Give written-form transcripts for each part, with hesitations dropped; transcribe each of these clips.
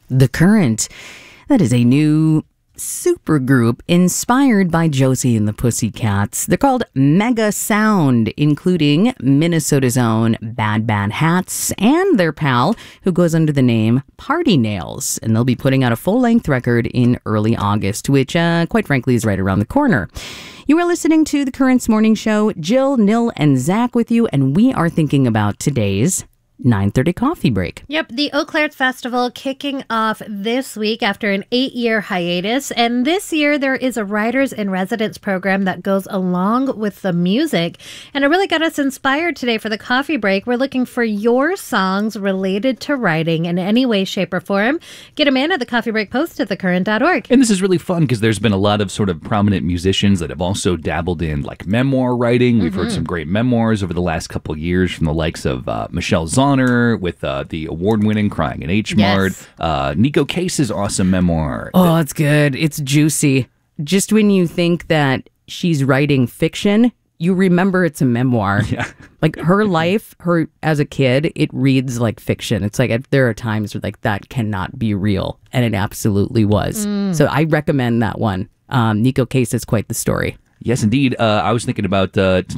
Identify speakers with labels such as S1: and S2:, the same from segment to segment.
S1: The Current. That is a new supergroup inspired by Josie and the Pussycats. They're called Mega Sound, including Minnesota's own Bad Bad Hats and their pal, who goes under the name Party Nails. And they'll be putting out a full-length record in early August, which, quite frankly, is right around the corner. You are listening to The Currents Morning Show. Jill, Nil, and Zach with you, and we are thinking about today's 9:30 coffee break.
S2: Yep, the Eau Claire Festival kicking off this week after an 8-year hiatus. And this year there is a Writers in Residence program that goes along with the music. And it really got us inspired today for the coffee break. We're looking for your songs related to writing in any way, shape, or form. Get them in at the Coffee Break Post at thecurrent.org.
S3: And this is really fun because there's been a lot of sort of prominent musicians that have also dabbled in like memoir writing. We've heard some great memoirs over the last couple of years from the likes of Michelle Zahner with the award-winning Crying in H Mart.
S2: Yes.
S3: Nico Case's awesome memoir.
S1: Oh, it's good. It's juicy. Just when you think that she's writing fiction, you remember it's a memoir.
S3: Yeah.
S1: Like her life, her as a kid, it reads like fiction. It's like there are times where like that cannot be real, and it absolutely was. So I recommend that one. Nico Case is quite the story.
S3: Yes, indeed. I was thinking about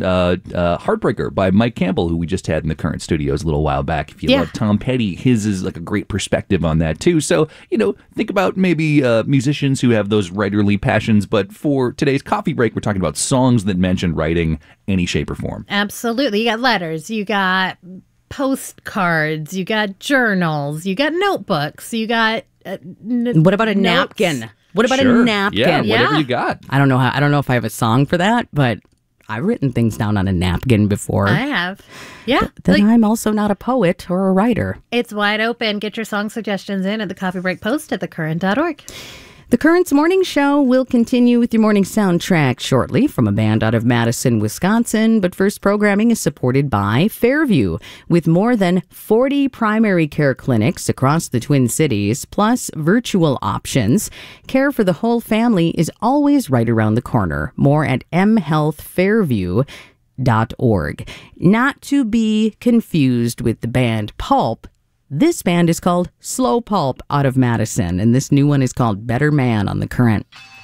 S3: Heartbreaker by Mike Campbell, who we just had in the Current Studios a little while back. If you love Tom Petty, his is like a great perspective on that, too. So, think about maybe musicians who have those writerly passions. But for today's coffee break, we're talking about songs that mention writing any shape or form.
S2: Absolutely. You got letters, you got postcards, you got journals, you got notebooks, you got
S1: What about a napkin? What about a napkin?
S3: Yeah, whatever you got.
S1: I don't know if I have a song for that, but I've written things down on a napkin before.
S2: I have. Yeah.
S1: Then I'm also not a poet or a writer.
S2: It's wide open. Get your song suggestions in at the Coffee Break Post at thecurrent.org.
S1: The Currents Morning Show will continue with your morning soundtrack shortly from a band out of Madison, Wisconsin. But first, programming is supported by Fairview, with more than 40 primary care clinics across the Twin Cities, plus virtual options. Care for the whole family is always right around the corner. More at mhealthfairview.org. Not to be confused with the band Pulp. This band is called Slow Pulp out of Madison, and this new one is called Better Man on the Current.